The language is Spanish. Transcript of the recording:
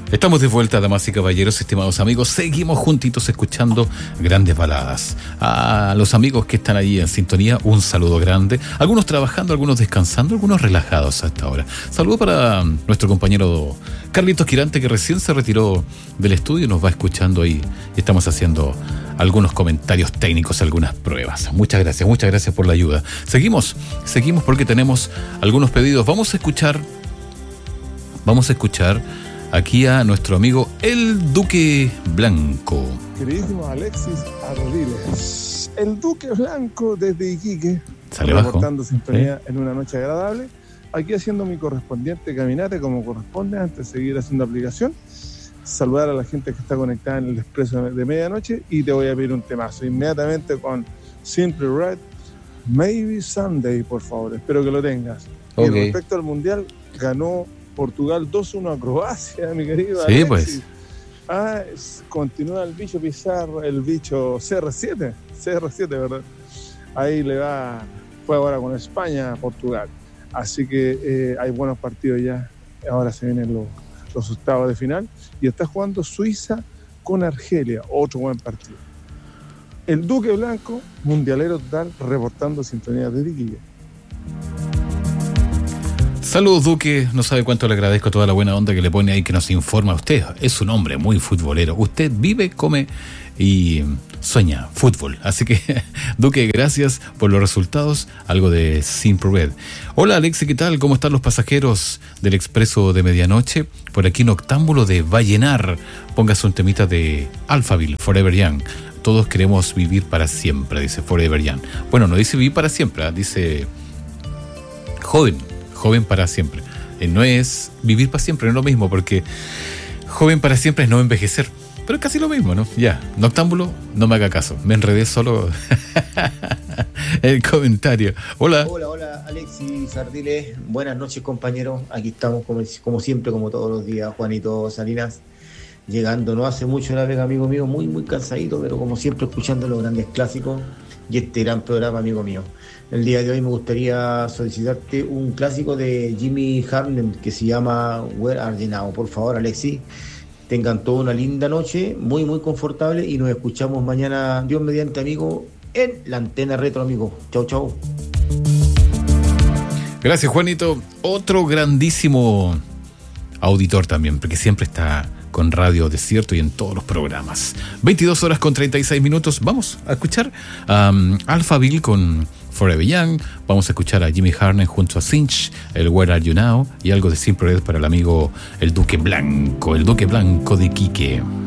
Estamos de vuelta, damas y caballeros, estimados amigos. Seguimos juntitos escuchando grandes baladas. A los amigos que están ahí en sintonía, un saludo grande. Algunos trabajando, algunos descansando, algunos relajados hasta ahora. Saludo para nuestro compañero Carlitos Quirante, que recién se retiró del estudio y nos va escuchando ahí. Estamos haciendo algunos comentarios técnicos, algunas pruebas. Muchas gracias por la ayuda. Seguimos porque tenemos algunos pedidos. Vamos a escuchar aquí a nuestro amigo El Duque Blanco. Queridísimo Alexis Ardiles, El Duque Blanco desde Iquique, reportando sintonía en una noche agradable, aquí haciendo mi correspondiente caminata como corresponde antes de seguir haciendo aplicación. Saludar a la gente que está conectada en el expreso de medianoche y te voy a pedir un temazo inmediatamente con Simple Red, Maybe Sunday, por favor, espero que lo tengas. Okay. Y respecto al Mundial, ganó Portugal 2-1 a Croacia, mi querido sí, Alexis. Pues. Continúa el bicho Pizarro, el bicho CR7, ¿verdad? Ahí fue ahora con España, Portugal. Así que hay buenos partidos ya. Ahora se vienen los octavos de final. Y está jugando Suiza con Argelia, otro buen partido. El Duque Blanco, mundialero total, reportando sintonía de Iquique. Saludos, Duque. No sabe cuánto le agradezco toda la buena onda que le pone ahí, que nos informa a usted. Es un hombre muy futbolero. Usted vive, come y sueña fútbol. Así que, Duque, gracias por los resultados. Algo de Simple Red. Hola, Alexi, ¿qué tal? ¿Cómo están los pasajeros del expreso de medianoche? Por aquí en Octámbulo de Vallenar. Póngase un temita de Alphaville, Forever Young. Todos queremos vivir para siempre, dice Forever Young. Bueno, no dice vivir para siempre, dice joven para siempre. No es vivir para siempre, no es lo mismo, porque joven para siempre es no envejecer. Pero es casi lo mismo, ¿no? Ya, Noctámbulo, no me haga caso. Me enredé solo el comentario. Hola, Alexis Ardiles. Buenas noches, compañeros. Aquí estamos, como siempre, como todos los días, Juanito Salinas. Llegando, no hace mucho la vega, amigo mío, muy, muy cansadito, pero como siempre, escuchando los grandes clásicos y este gran programa, amigo mío. El día de hoy me gustaría solicitarte un clásico de Jimmy Harden que se llama Where Are You Now. Por favor, Alexis, tengan toda una linda noche, muy, muy confortable, y nos escuchamos mañana, Dios mediante, amigo, en la antena retro, amigo. Chau. Gracias, Juanito. Otro grandísimo auditor también, porque siempre está con Radio Desierto y en todos los programas. 22:36. Vamos a escuchar a Alphaville con Forever Young. Vamos a escuchar a Jimmy Harden junto a Cinch, el Where Are You Now, y algo de Simple Red para el amigo El Duque Blanco de Iquique.